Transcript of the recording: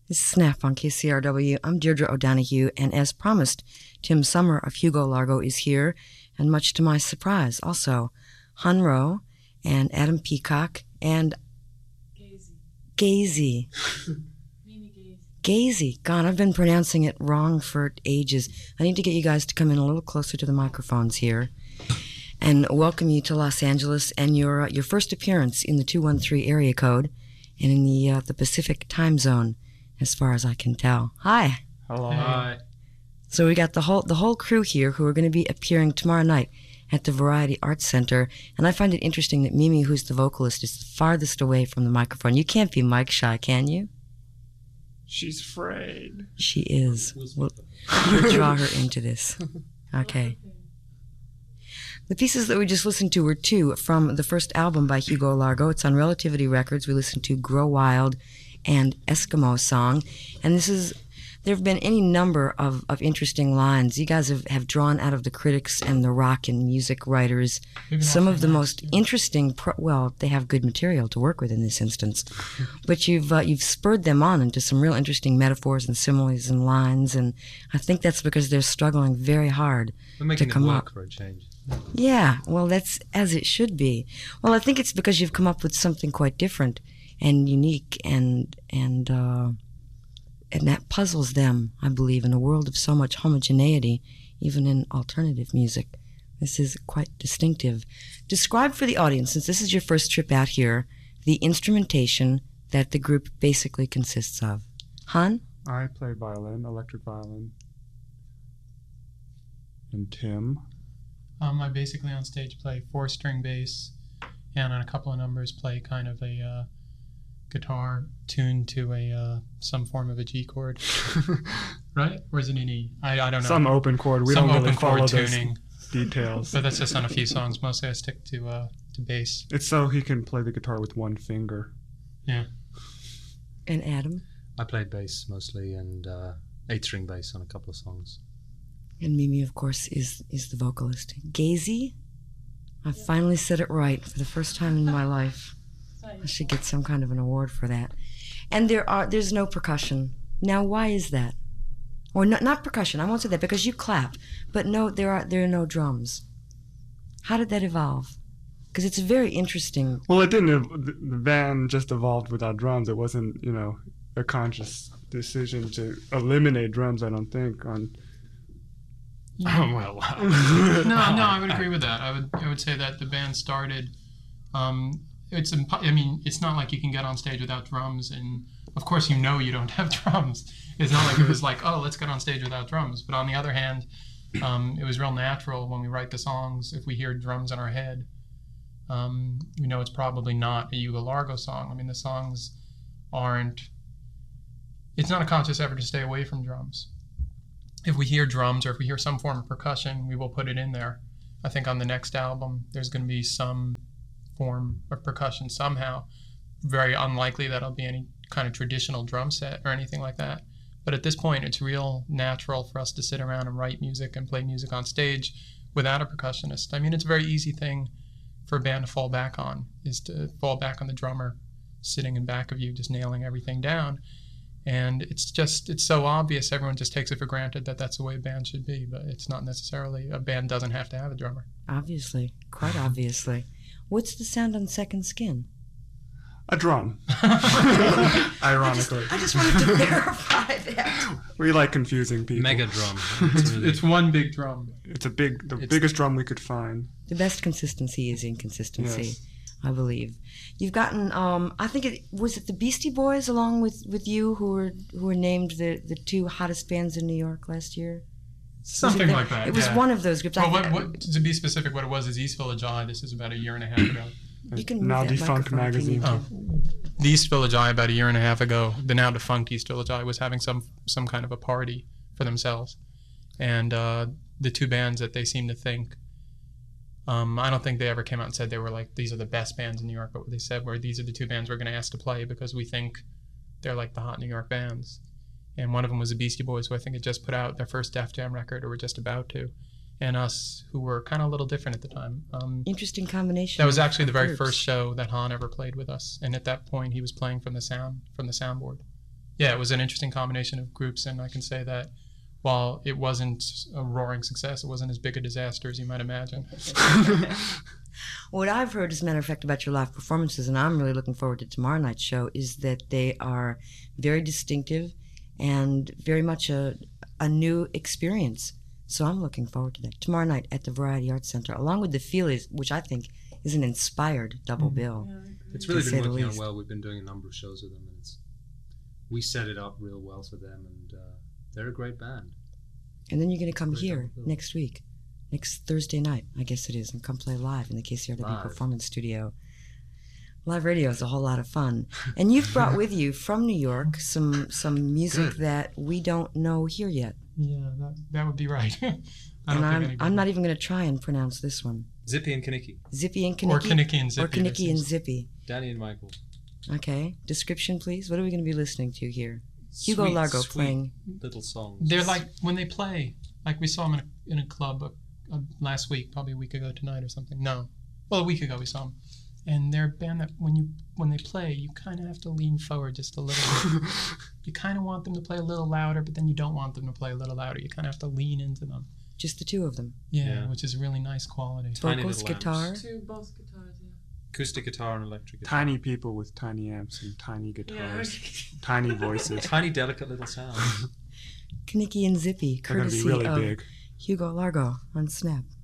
This is Snap on KCRW. I'm Deirdre O'Donoghue, and as promised, Tim Summer of Hugo Largo is here, and much to my surprise, also, Hun Ro and Adam Peacock and Gazy. Gazy. God, I've been pronouncing it wrong for ages. I need to get you guys to come in a little closer to the microphones here and welcome you to Los Angeles and your first appearance in the 213 area code and in the Pacific time zone, as far as I can tell. Hi. Hello. Hi. So we got the whole crew here who are going to be appearing tomorrow night at the Variety Arts Center, and I find it interesting that Mimi, who's the vocalist, is the farthest away from the microphone. You can't be mic shy, can you? She's afraid. She is. We'll draw her into this. Okay. The pieces that we just listened to were two from the first album by Hugo Largo. It's on Relativity Records. We listened to Grow Wild and Eskimo Song. And there have been any number of interesting lines. You guys have drawn out of the critics and the rock and music writers some of the most interesting, well, they have good material to work with in this instance. But you've spurred them on into some real interesting metaphors and similes and lines. And I think that's because they're struggling very hard to come up. For a change. Yeah, well, that's as it should be. Well, I think it's because you've come up with something quite different and unique, and that puzzles them, I believe, in a world of so much homogeneity, even in alternative music. This is quite distinctive. Describe for the audience, since this is your first trip out here, the instrumentation that the group basically consists of. Han? I play violin, electric violin. And Tim? I basically on stage play 4-string bass, and on a couple of numbers play kind of a guitar tuned to some form of a G chord, right? Or is it an E? I don't know. Some open chord. We Some don't really open chord follow tuning. those details. But that's just on a few songs. Mostly I stick to bass. It's so he can play the guitar with one finger. Yeah. And Adam? I played bass mostly, and 8-string bass on a couple of songs. And Mimi, of course, is the vocalist. Gazy? I finally said it right for the first time in my life. I should get some kind of an award for that. And there's no percussion. Now, why is that? Or not percussion, I won't say that, because you clap. But no, there are no drums. How did that evolve? Because it's very interesting. Well, it didn't. The band just evolved without drums. It wasn't, a conscious decision to eliminate drums, I don't think, on... Oh, well. No, I would agree with that. I would say that the band started... it's not like you can get on stage without drums, and of course you don't have drums. It's not like it was like, oh, let's get on stage without drums. But on the other hand, it was real natural when we write the songs. If we hear drums in our head, we know it's probably not a Hugo Largo song. I mean, the songs it's not a conscious effort to stay away from drums. If we hear drums or if we hear some form of percussion, we will put it in there. I think on the next album, there's going to be some form of percussion somehow. Very unlikely that it'll be any kind of traditional drum set or anything like that. But at this point, it's real natural for us to sit around and write music and play music on stage without a percussionist. I mean, it's a very easy thing for a band to fall back on, is to fall back on the drummer sitting in back of you, just nailing everything down. And it's so obvious, everyone just takes it for granted that that's the way a band should be, but it's not necessarily. A band doesn't have to have a drummer. Obviously, quite obviously. What's the sound on Second Skin? A drum. Ironically. I just wanted to verify that. We like confusing people. Mega drum. It's one big drum. It's the biggest drum we could find. The best consistency is inconsistency. Yes. I believe. You've gotten, I think was it the Beastie Boys along with you who were named the two hottest bands in New York last year? Something like that. It was one of those groups. Well, to be specific, what it was is East Village Eye. This is about a year and a half ago. You can move Now that defunct microphone if you magazine. need to. The East Village Eye about a year and a half ago, the now defunct East Village Eye was having some kind of a party for themselves. And the two bands that they seem to think, I don't think they ever came out and said they were like, these are the best bands in New York, but what they said were, these are the two bands we're going to ask to play because we think they're like the hot New York bands. And one of them was the Beastie Boys, who I think had just put out their first Def Jam record, or were just about to. And us, who were kind of a little different at the time. Interesting combination. That was actually the very first show that Han ever played with us. And at that point, he was playing from the soundboard. yeah, it was an interesting combination of groups, and I can say that while it wasn't a roaring success, it wasn't as big a disaster as you might imagine. What I've heard, as a matter of fact, about your live performances, and I'm really looking forward to tomorrow night's show, is that they are very distinctive and very much a new experience. So I'm looking forward to that. Tomorrow night at the Variety Arts Center, along with the Feelies, which I think is an inspired double bill. It's really to been say the working out least. well. We've been doing a number of shows with them, and we set it up real well for them, and they're a great band. And then you're going to come Great here double bill. next week, next Thursday night, I guess it is, and come play live in the KCRW Live. Performance Studio. Live radio is a whole lot of fun. And you've brought with you from New York some music Good. that we don't know here yet. Yeah, that would be right. I And don't think I'm anybody- not even going to try and pronounce this one. Zippy and Kaniki, Zippy and Or Kaniki? Kaniki and Zippy. Or that Kaniki and seems- Zippy. Danny and Michael. Okay. Description, please. What are we going to be listening to here? Hugo Sweet, Largo sweet playing. little songs. They're like when they play, like we saw them in a club last week, probably a week ago tonight or something. No, well, a week ago we saw them, and they're a band that when they play, you kind of have to lean forward just a little bit. You kind of want them to play a little louder, but then you don't want them to play a little louder. You kind of have to lean into them. Just the two of them. Yeah. Which is a really nice quality. Tiny Vocals, little guitar. amps. Both guitars, yeah. Acoustic guitar and electric guitar. Tiny people with tiny amps and tiny guitars, Yeah. tiny voices. Tiny, delicate little sounds. Kaniki and Zippy, They're going to courtesy be really of big. Hugo Largo on Snap.